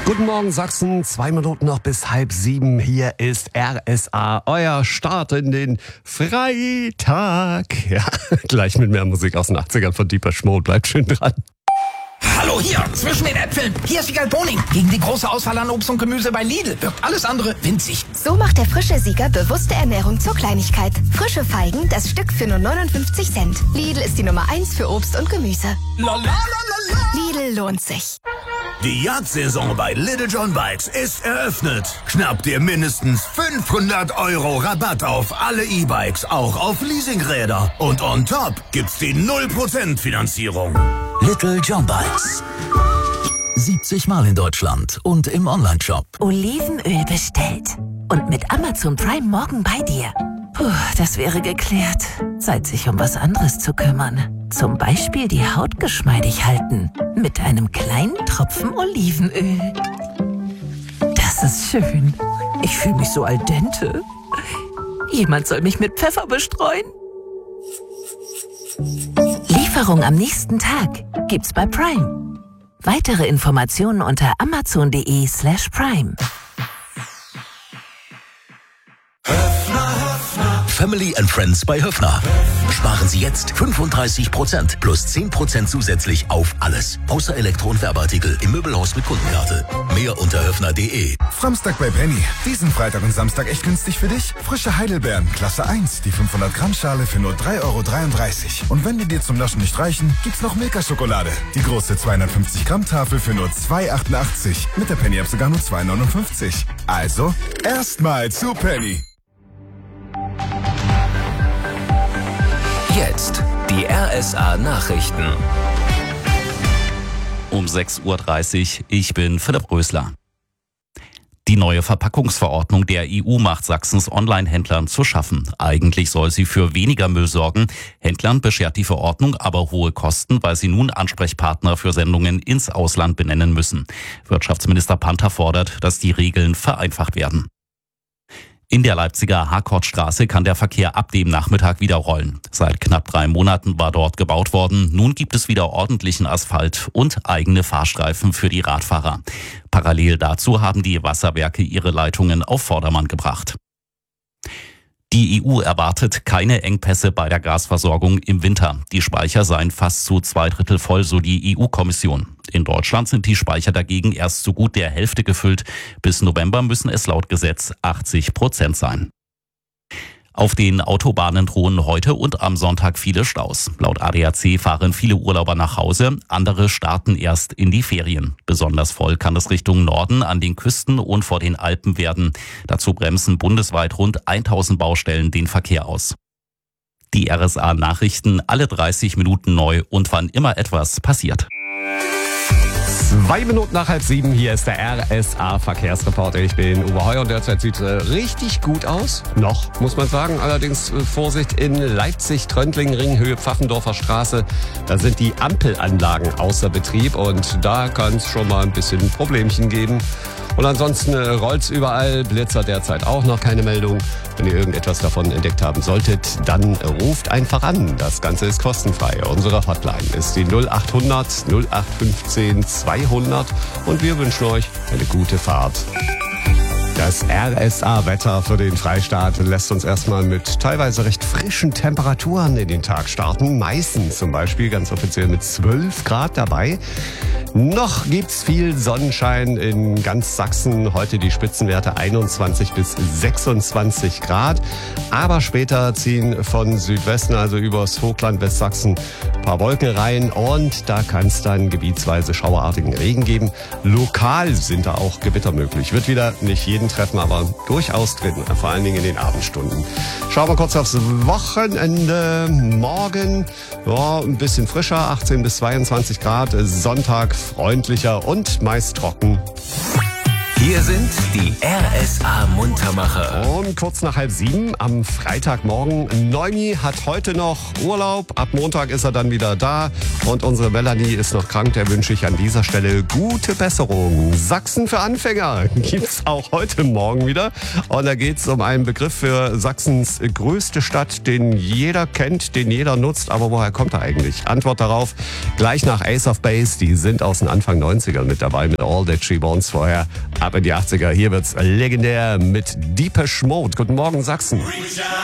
Guten Morgen Sachsen, 2 Minuten noch bis 6:30. Hier ist RSA, euer Start in den Freitag. Ja, gleich mit mehr Musik aus den 80ern von Deepesh Mode. Bleibt schön dran. Hallo hier, zwischen den Äpfeln. Hier ist Wiegald Boning. Gegen die große Auswahl an Obst und Gemüse bei Lidl wirkt alles andere winzig. So macht der frische Sieger bewusste Ernährung zur Kleinigkeit. Frische Feigen, das Stück für nur 59 Cent. Lidl ist die Nummer 1 für Obst und Gemüse. Lidl lohnt sich. Die Jagdsaison bei Little John Bikes ist eröffnet. Schnapp dir mindestens 500 € Rabatt auf alle E-Bikes, auch auf Leasingräder. Und on top gibt's die 0% Finanzierung. Little John Bikes. 70 Mal in Deutschland und im Onlineshop. Olivenöl bestellt. Und mit Amazon Prime morgen bei dir. Puh, das wäre geklärt. Zeit, sich um was anderes zu kümmern. Zum Beispiel die Haut geschmeidig halten. Mit einem kleinen Tropfen Olivenöl. Das ist schön. Ich fühle mich so al dente. Jemand soll mich mit Pfeffer bestreuen. Lieferung am nächsten Tag gibt's bei Prime. Weitere Informationen unter amazon.de/prime. Family and Friends bei Höffner. Sparen Sie jetzt 35% plus 10% zusätzlich auf alles. Außer Elektro- und Werbeartikel im Möbelhaus mit Kundenkarte. Mehr unter höffner.de. Samstag bei Penny. Diesen Freitag und Samstag echt günstig für dich? Frische Heidelbeeren, Klasse 1, die 500 Gramm Schale für nur 3,33 €. Und wenn die dir zum Naschen nicht reichen, gibt's noch Milka-Schokolade. Die große 250 Gramm Tafel für nur 2,88 €. Mit der Penny-App sogar nur 2,59 €. Also, erstmal zu Penny. Jetzt die RSA-Nachrichten. Um 6:30 Uhr, ich bin Philipp Rösler. Die neue Verpackungsverordnung der EU macht Sachsens Online-Händlern zu schaffen. Eigentlich soll sie für weniger Müll sorgen. Händlern beschert die Verordnung aber hohe Kosten, weil sie nun Ansprechpartner für Sendungen ins Ausland benennen müssen. Wirtschaftsminister Panther fordert, dass die Regeln vereinfacht werden. In der Leipziger Harkortstraße kann der Verkehr ab dem Nachmittag wieder rollen. Seit knapp 3 Monaten war dort gebaut worden. Nun gibt es wieder ordentlichen Asphalt und eigene Fahrstreifen für die Radfahrer. Parallel dazu haben die Wasserwerke ihre Leitungen auf Vordermann gebracht. Die EU erwartet keine Engpässe bei der Gasversorgung im Winter. Die Speicher seien fast zu 2/3 voll, so die EU-Kommission. In Deutschland sind die Speicher dagegen erst zu gut der Hälfte gefüllt. Bis November müssen es laut Gesetz 80% sein. Auf den Autobahnen drohen heute und am Sonntag viele Staus. Laut ADAC fahren viele Urlauber nach Hause, andere starten erst in die Ferien. Besonders voll kann es Richtung Norden an den Küsten und vor den Alpen werden. Dazu bremsen bundesweit rund 1000 Baustellen den Verkehr aus. Die RSA-Nachrichten alle 30 Minuten neu und wann immer etwas passiert. 2 Minuten nach 6:30, hier ist der RSA-Verkehrsreporter. Ich bin Uwe Heuer und derzeit sieht es richtig gut aus. Noch, muss man sagen. Allerdings Vorsicht in Leipzig, Tröndling, Ringhöhe, Pfaffendorfer Straße. Da sind die Ampelanlagen außer Betrieb und da kann es schon mal ein bisschen Problemchen geben. Und ansonsten rollt's überall, Blitzer derzeit auch noch keine Meldung. Wenn ihr irgendetwas davon entdeckt haben solltet, dann ruft einfach an. Das Ganze ist kostenfrei. Unsere Hotline ist die 0800 0815 200 und wir wünschen euch eine gute Fahrt. Das RSA-Wetter für den Freistaat lässt uns erstmal mit teilweise recht frischen Temperaturen in den Tag starten. Meißen zum Beispiel ganz offiziell mit 12 Grad dabei. Noch gibt's viel Sonnenschein in ganz Sachsen. Heute die Spitzenwerte 21 bis 26 Grad. Aber später ziehen von Südwesten, also übers Vogtland, Westsachsen, ein paar Wolken rein. Und da kann es dann gebietsweise schauerartigen Regen geben. Lokal sind da auch Gewitter möglich. Wird wieder nicht jeden treffen, aber durchaus drin. Vor allen Dingen in den Abendstunden. Schauen wir kurz aufs Wochenende. Morgen ja, ein bisschen frischer, 18 bis 22 Grad. Sonntag freundlicher und meist trocken. Hier sind die RSA-Muntermacher. Und kurz nach 6:30 am Freitagmorgen. Noemi hat heute noch Urlaub. Ab Montag ist er dann wieder da. Und unsere Melanie ist noch krank. Der wünsche ich an dieser Stelle gute Besserung. Sachsen für Anfänger gibt's auch heute Morgen wieder. Und da geht's um einen Begriff für Sachsens größte Stadt, den jeder kennt, den jeder nutzt. Aber woher kommt er eigentlich? Antwort darauf gleich nach Ace of Base. Die sind aus den Anfang 90ern mit dabei mit All That She Wants vorher. Ab in die 80er. Hier wird's legendär mit Depeche Mode. Guten Morgen, Sachsen.